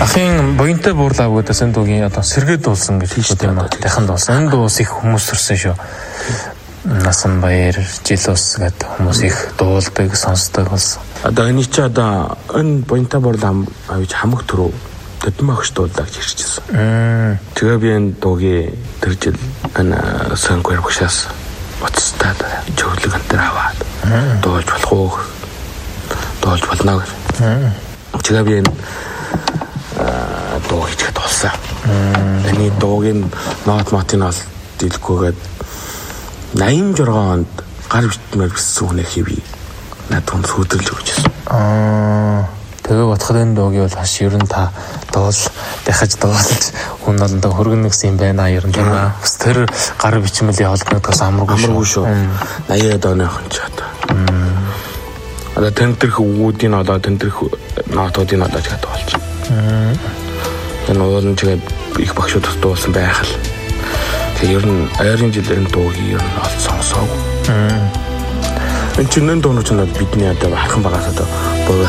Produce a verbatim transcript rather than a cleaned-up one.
Монголын буянтай буурлаа гэдэг энэ дуугийн одоо сэргээд дуулсан гэж хэлдэг юм аа. Дахин дуулсан. Энэ дуус их хүмүүс төрсөн шүү. Насан баяр, жил ус гэдэг хүмүүс их дуулдаг, сонсдог болсон. Одоо энэ чи одоо энэ буянтай буурлаа авч хамаг төрөө төдөн багш дуулдаг гэж хэлчихсэн. Тэгээ би энэ дуугийн тэр жил энэ сонгор багшаас боцтой зөвлөг энэ төр аваад дуулж болох уу? Дуулж болно гэж. Тэгээ би энэ дуу хийхэд болсон. Эний дуугийн нот мотын бол дэлгүүгээд найман жургаан онд гар битмээр биссэн хүнээ хийвээ. Надад сүудэрл өгчээсэн. Аа тэгээ бодоход энэ дуугийн бол хаш ер нь та дуул дахиж дуулж хүн олондоо хөргөн нэгсэн юм байна ер нь тийм аа. Бас тэр гар бичмэлийн холбоотоос амаргүй амаргүй шүү. наяад оных нь ч одоо. Одоо тэнтрэх үүдийн одоо тэнтрэх нотуудын одоо ч гэдэг болж. Энэ уул нь тэгээд их багшууд тусдуулсан байх л. Тэгээ ер нь ойрын жил энэ дуугийн ер нь олж сонсоог. Энэ чинь энэ дуунууд нь бидний одоо хархан багаас одоо буй